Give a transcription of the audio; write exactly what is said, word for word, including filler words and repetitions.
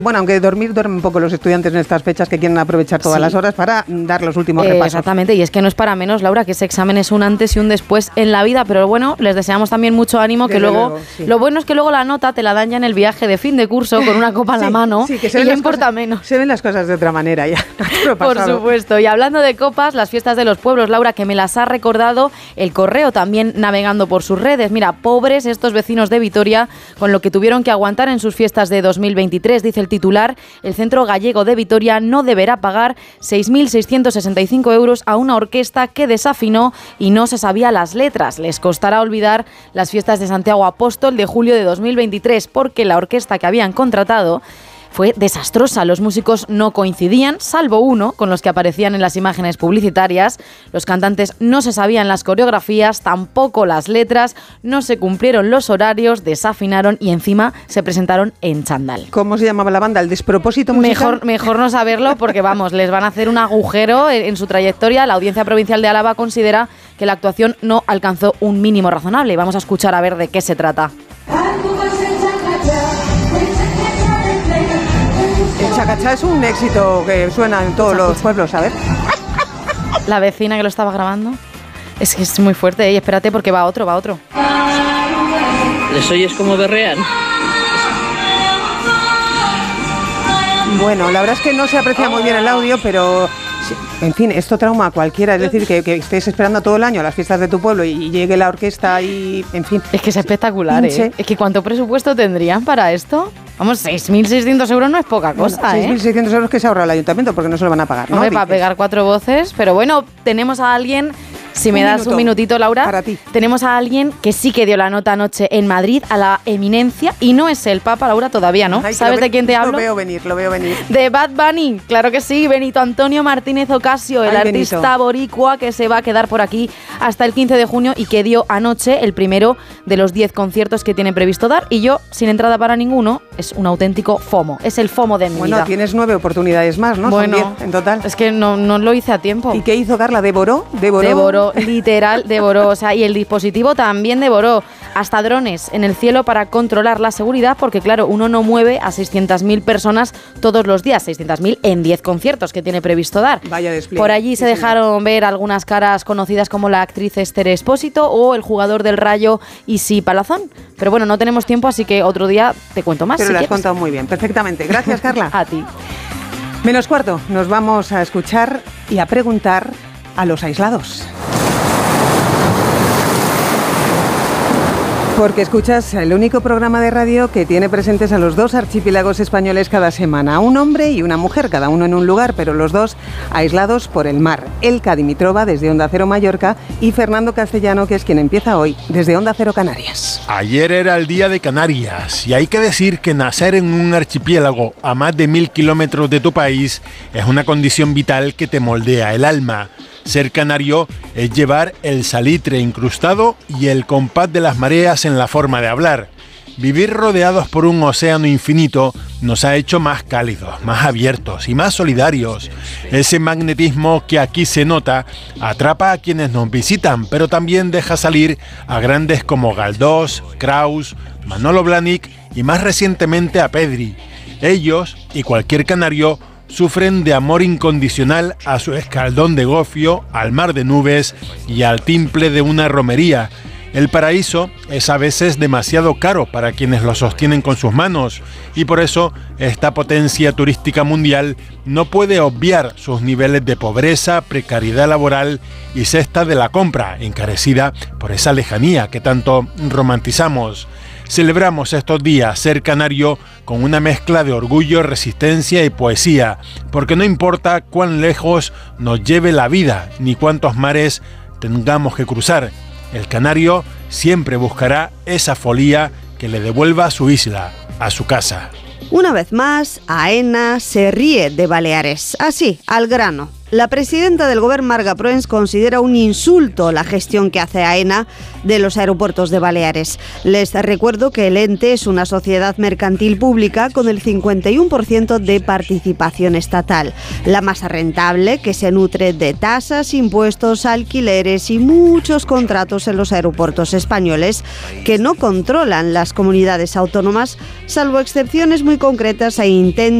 Bueno, aunque dormir duermen un poco los estudiantes en estas fechas que quieren aprovechar todas sí. las horas para dar los últimos eh, repasos. Exactamente, y es que no es para menos, Laura, que ese examen es un antes y un después en la vida, pero bueno, les deseamos también mucho ánimo, que Desde luego, luego, sí. Lo bueno es que luego la nota te la dan ya en el viaje de fin de curso con una copa en sí, la mano, sí, que se y ven ya las importa cosas, menos. Se ven las cosas de otra manera ya. Por supuesto, y hablando de copas, las fiestas de los pueblos, Laura, que me las ha recordado el Correo también navegando por sus redes. Mira, pobres estos vecinos de Vitoria con lo que tuvieron que aguantar en sus fiestas de dos mil veintitrés, dice el titular. El Centro Gallego de Vitoria no deberá pagar seis mil seiscientos sesenta y cinco euros a una orquesta que desafinó y no se sabía las letras. Les costará olvidar las fiestas de Santiago Apóstol de julio de dos mil veintitrés porque la orquesta que habían contratado fue desastrosa. Los músicos no coincidían, salvo uno, con los que aparecían en las imágenes publicitarias. Los cantantes no se sabían las coreografías, tampoco las letras, no se cumplieron los horarios, desafinaron y encima se presentaron en chándal. ¿Cómo se llamaba la banda? ¿El despropósito musical? Mejor, mejor no saberlo porque, vamos, les van a hacer un agujero en, en su trayectoria. La Audiencia Provincial de Álava considera que la actuación no alcanzó un mínimo razonable. Vamos a escuchar a ver de qué se trata. El chacachá es un éxito que suena en todos los pueblos, ¿sabes? La vecina que lo estaba grabando. Es que es muy fuerte, ¿eh? Y espérate porque va otro, va otro. ¿Les oyes como berrean? Bueno, la verdad es que no se aprecia muy bien el audio, pero en fin, esto trauma a cualquiera. Es decir, que, que estés esperando todo el año las fiestas de tu pueblo y llegue la orquesta y, en fin. Es que es espectacular, ¿eh? Es que ¿cuánto presupuesto tendrían para esto? Vamos, seis mil seiscientos euros no es poca cosa, bueno, seis mil seiscientos ¿eh? euros que se ahorra el ayuntamiento porque no se lo van a pagar, ¿no? Hombre, para pegar cuatro voces, pero bueno, tenemos a alguien... Si me un das minuto, un minutito, Laura, para ti. Tenemos a alguien que sí que dio la nota anoche en Madrid a la eminencia y no es el Papa, Laura, todavía, ¿no? Ay, ¿Sabes ve, de quién te hablo? Lo veo venir, lo veo venir. De Bad Bunny, claro que sí, Benito Antonio Martínez Ocasio, el Ay, artista Benito. boricua que se va a quedar por aquí hasta el quince de junio y que dio anoche el primero de los diez conciertos que tiene previsto dar. Y yo, sin entrada para ninguno, es un auténtico FOMO, es el FOMO de mi Bueno, vida. tienes nueve oportunidades más, ¿no? Bueno, Son diez en total. Es que no, no lo hice a tiempo. ¿Y qué hizo Carla? ¿Devoró? ¿Devoró? Devoró, literal, devoró. O sea, y el dispositivo también devoró. Hasta drones en el cielo para controlar la seguridad, porque claro, uno no mueve a seiscientas mil personas todos los días, seiscientas mil en diez conciertos que tiene previsto dar. Vaya despliegue. Por allí se Sí, dejaron sí. ver algunas caras conocidas como la actriz Esther Expósito o el jugador del Rayo Isi Palazón. Pero bueno, no tenemos tiempo, así que otro día te cuento más. Pero si lo has quieres. contado muy bien, perfectamente. Gracias, Carla. A ti. Menos cuarto, nos vamos a escuchar y a preguntar a los aislados. Porque escuchas el único programa de radio que tiene presentes a los dos archipiélagos españoles cada semana. Un hombre y una mujer, cada uno en un lugar, pero los dos aislados por el mar. Elka Dimitrova desde Onda Cero Mallorca y Fernando Castellano, que es quien empieza hoy desde Onda Cero Canarias. Ayer era el día de Canarias y hay que decir que nacer en un archipiélago a más de mil kilómetros de tu país es una condición vital que te moldea el alma. Ser canario es llevar el salitre incrustado y el compás de las mareas en la forma de hablar. Vivir rodeados por un océano infinito nos ha hecho más cálidos, más abiertos y más solidarios. Ese magnetismo que aquí se nota atrapa a quienes nos visitan, pero también deja salir a grandes como Galdós, Kraus, Manolo Blahnik y más recientemente a Pedri. Ellos y cualquier canario sufren de amor incondicional a su escaldón de gofio, al mar de nubes y al timple de una romería. El paraíso es a veces demasiado caro para quienes lo sostienen con sus manos y por eso esta potencia turística mundial no puede obviar sus niveles de pobreza, precariedad laboral y cesta de la compra, encarecida por esa lejanía que tanto romantizamos. Celebramos estos días ser canario con una mezcla de orgullo, resistencia y poesía, porque no importa cuán lejos nos lleve la vida ni cuántos mares tengamos que cruzar, el canario siempre buscará esa folía que le devuelva a su isla, a su casa. Una vez más, AENA se ríe de Baleares, así, al grano. La presidenta del Govern, Marga Proens, considera un insulto la gestión que hace AENA de los aeropuertos de Baleares. Les recuerdo que el ente es una sociedad mercantil pública con el cincuenta y uno por ciento de participación estatal, la más rentable, que se nutre de tasas, impuestos, alquileres y muchos contratos en los aeropuertos españoles que no controlan las comunidades autónomas, salvo excepciones muy concretas e intentos